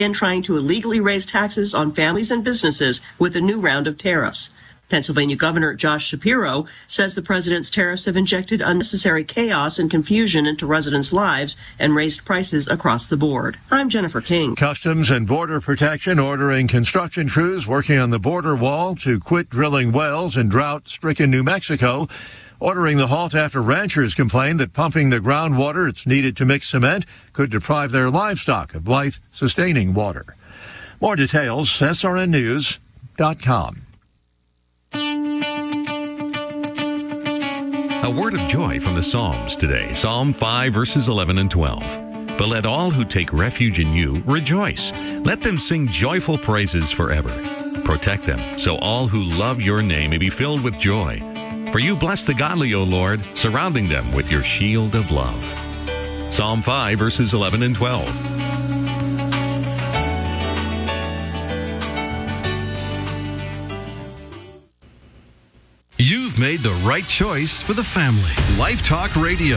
and trying to illegally raise taxes on families and businesses with a new round of tariffs. Pennsylvania Governor Josh Shapiro says the president's tariffs have injected unnecessary chaos and confusion into residents' lives and raised prices across the board. I'm Jennifer King. Customs and Border Protection ordering construction crews working on the border wall to quit drilling wells in drought-stricken New Mexico, ordering the halt after ranchers complain that pumping the groundwater it's needed to mix cement could deprive their livestock of life-sustaining water. More details, srnnews.com. A word of joy from the Psalms today. Psalm 5, verses 11 and 12. But let all who take refuge in you rejoice. Let them sing joyful praises forever. Protect them, so all who love your name may be filled with joy. For you bless the godly, O Lord, surrounding them with your shield of love. Psalm 5, verses 11 and 12. You've made the right choice for the family. Life Talk Radio.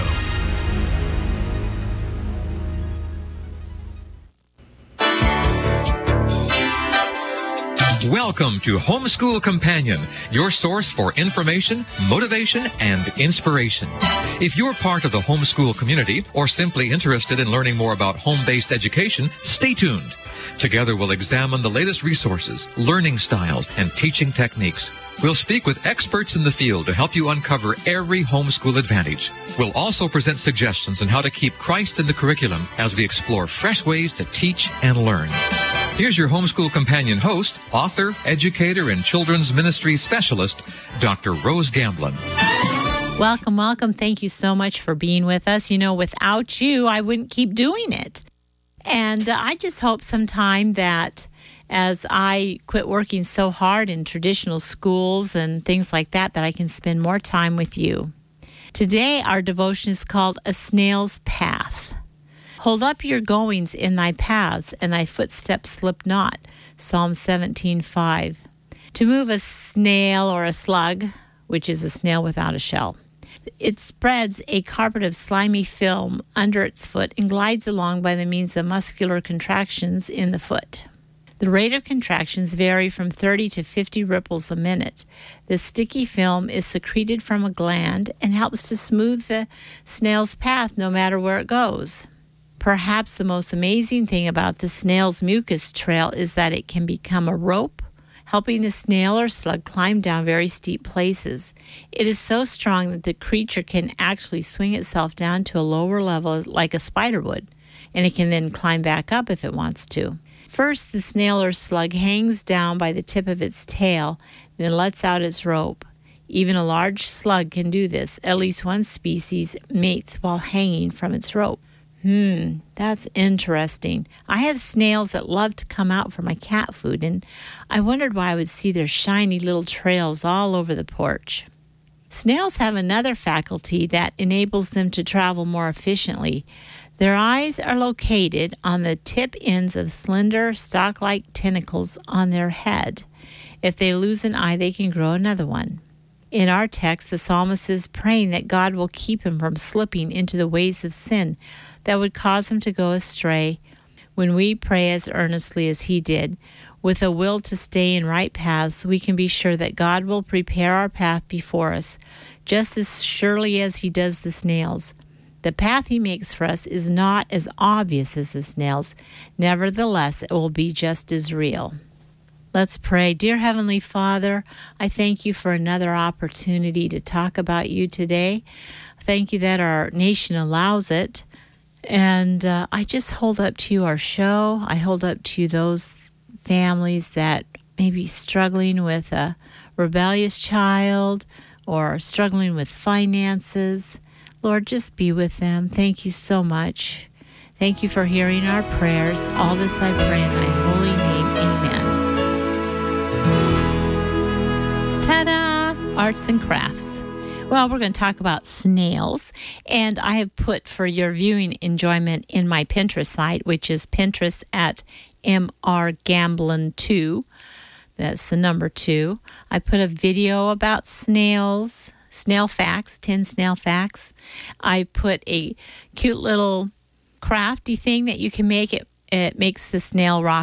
Welcome to Homeschool Companion, your source for information, motivation, and inspiration. If you're part of the homeschool community or simply interested in learning more about home-based education, stay tuned. Together we'll examine the latest resources, learning styles, and teaching techniques. We'll speak with experts in the field to help you uncover every homeschool advantage. We'll also present suggestions on how to keep Christ in the curriculum as we explore fresh ways to teach and learn. Here's your Homeschool Companion host, author, educator, and children's ministry specialist, Dr. Rose Gamblin. Welcome, welcome. Thank you so much for being with us. You know, without you, I wouldn't keep doing it. And I just hope sometime that as I quit working so hard in traditional schools and things like that, that I can spend more time with you. Today, our devotion is called A Snail's Path. Hold up your goings in thy paths, and thy footsteps slip not. Psalm 17:5. To move a snail or a slug, which is a snail without a shell, it spreads a carpet of slimy film under its foot and glides along by the means of muscular contractions in the foot. The rate of contractions vary from 30 to 50 ripples a minute. The sticky film is secreted from a gland and helps to smooth the snail's path no matter where it goes. Perhaps the most amazing thing about the snail's mucus trail is that it can become a rope, helping the snail or slug climb down very steep places. It is so strong that the creature can actually swing itself down to a lower level like a spider would, and it can then climb back up if it wants to. First, the snail or slug hangs down by the tip of its tail, then lets out its rope. Even a large slug can do this. At least one species mates while hanging from its rope. That's interesting. I have snails that love to come out for my cat food, and I wondered why I would see their shiny little trails all over the porch. Snails have another faculty that enables them to travel more efficiently. Their eyes are located on the tip ends of slender, stalk-like tentacles on their head. If they lose an eye, they can grow another one. In our text, the psalmist is praying that God will keep him from slipping into the ways of sin that would cause him to go astray. When we pray as earnestly as he did, with a will to stay in right paths, we can be sure that God will prepare our path before us, just as surely as he does the snails. The path he makes for us is not as obvious as the snails. Nevertheless, it will be just as real. Let's pray. Dear Heavenly Father, I thank you for another opportunity to talk about you today. Thank you that our nation allows it. And I just hold up to you our show. I hold up to you those families that may be struggling with a rebellious child or struggling with finances. Lord, just be with them. Thank you so much. Thank you for hearing our prayers. All this I pray in thy holy name. Amen. Ta-da! Arts and crafts. Well, we're going to talk about snails, and I have put for your viewing enjoyment in my Pinterest site, which is Pinterest at mrgamblin2. That's the number 2. I put a video about snails, snail facts, 10 snail facts. I put a cute little crafty thing that you can make. It it makes the snail rock